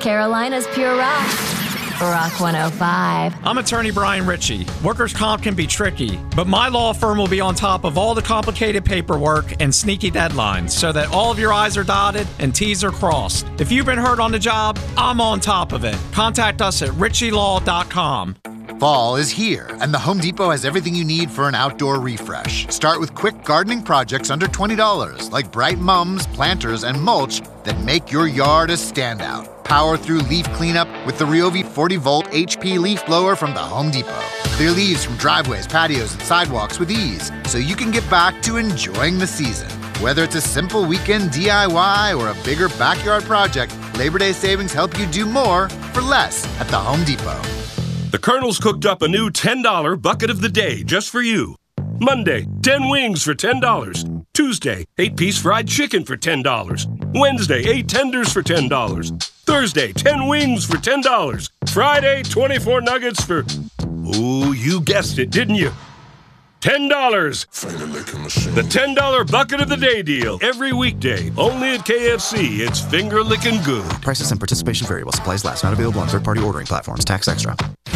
Carolina's Pure Rock. Rock 105. I'm attorney Brian Ritchie. Workers' comp can be tricky, but my law firm will be on top of all the complicated paperwork and sneaky deadlines so that all of your I's are dotted and T's are crossed. If you've been hurt on the job, I'm on top of it. Contact us at ritchielaw.com. Fall is here, and the Home Depot has everything you need for an outdoor refresh. Start with quick gardening projects under $20, like bright mums, planters, and mulch that make your yard a standout. Power through leaf cleanup with the Ryobi 40-volt HP leaf blower from the Home Depot. Clear leaves from driveways, patios, and sidewalks with ease, so you can get back to enjoying the season. Whether it's a simple weekend DIY or a bigger backyard project, Labor Day savings help you do more for less at the Home Depot. The Colonel's cooked up a new $10 bucket of the day just for you. Monday, 10 wings for $10. Tuesday, 8-piece fried chicken for $10. Wednesday, 8 tenders for $10. Thursday, 10 wings for $10. Friday, 24 nuggets for... Ooh, you guessed it, didn't you? $10. The $10 bucket of the day deal. Every weekday. Only at KFC. It's finger licking good. Prices and participation variable. Supplies last. Not available on third-party ordering platforms. Tax extra.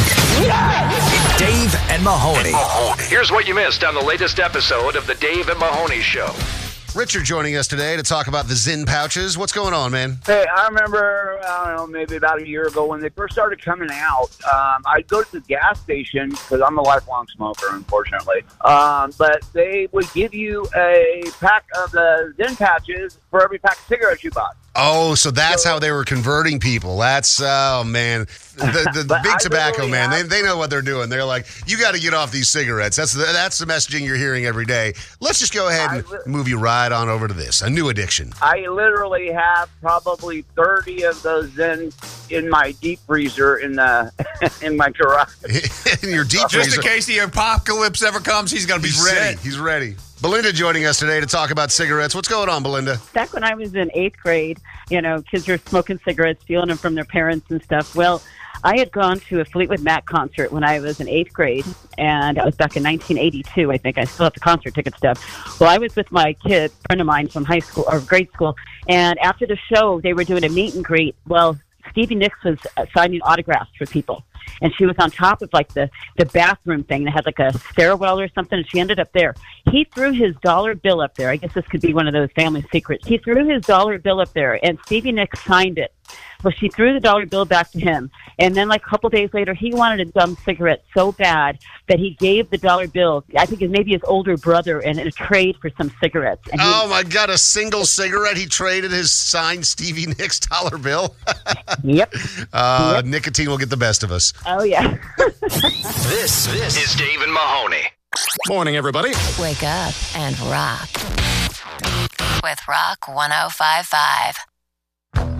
Dave and Mahoney. Here's what you missed on the latest episode of the Dave and Mahoney Show. Richard joining us today to talk about the Zyn pouches. What's going on, man? Hey, I remember, I don't know, maybe about a year ago when they first started coming out, I'd go to the gas station because I'm a lifelong smoker, unfortunately. But they would give you a pack of the Zyn patches for every pack of cigarettes you bought. Oh, so that's how they were converting people. That's, oh, man. The big tobacco, man, they know what they're doing. They're like, you got to get off these cigarettes. That's the messaging you're hearing every day. Let's just go ahead and move you right on over to this, a new addiction. I literally have probably 30 of those in my deep freezer in my garage. In your deep freezer. Just in case the apocalypse ever comes, he's going to be ready. He's ready. Belinda joining us today to talk about cigarettes. What's going on, Belinda? Back when I was in 8th grade, kids were smoking cigarettes, stealing them from their parents and stuff. Well, I had gone to a Fleetwood Mac concert when I was in 8th grade, and I was back in 1982, I think. I still have the concert ticket stuff. Well, I was with my friend of mine from high school or grade school, and after the show, they were doing a meet and greet. Well, Stevie Nicks was signing autographs for people. And she was on top of like the bathroom thing that had like a stairwell or something, and she ended up there. He threw his dollar bill up there. I guess this could be one of those family secrets. He threw his dollar bill up there, and Stevie Nicks signed it. Well, she threw the dollar bill back to him. And then like a couple days later, he wanted a dumb cigarette so bad that he gave the dollar bill, I think maybe his older brother, in a trade for some cigarettes. And oh, my God, a single cigarette? He traded his signed Stevie Nicks dollar bill? Yep. Nicotine will get the best of us. Oh, yeah. This is Dave and Mahoney. Morning, everybody. Wake up and rock with Rock 105.5.